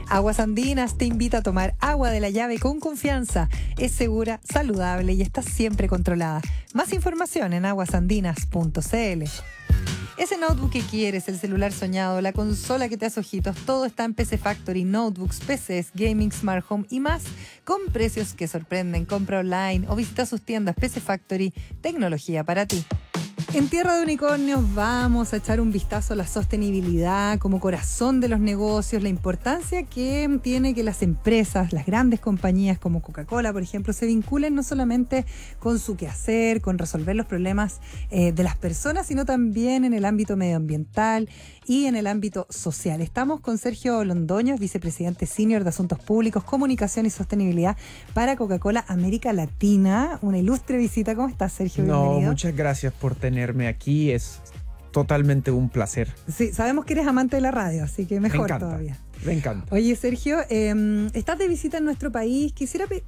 Aguas Andinas te invita a tomar agua de la llave con confianza. Es segura, saludable y está siempre controlada. Más información en aguasandinas.cl. Ese notebook que quieres, el celular soñado, la consola que te hace ojitos, todo está en PC Factory, notebooks, PCs, gaming, smart home y más, con precios que sorprenden. Compra online o visita sus tiendas. PC Factory, tecnología para ti. En Tierra de Unicornios vamos a echar un vistazo a la sostenibilidad como corazón de los negocios, la importancia que tiene que las empresas, las grandes compañías como Coca-Cola, por ejemplo, se vinculen no solamente con su quehacer, con resolver los problemas de las personas, sino también en el ámbito medioambiental y en el ámbito social. Estamos con Sergio Londoño, vicepresidente senior de Asuntos Públicos, Comunicación y Sostenibilidad para Coca-Cola América Latina. Una ilustre visita. ¿Cómo estás, Sergio? Bienvenido. No, muchas gracias por tenerme aquí. Es totalmente un placer. Sí, sabemos que eres amante de la radio, así que mejor todavía. Me encanta. Oye, Sergio, estás de visita en nuestro país. Quisiera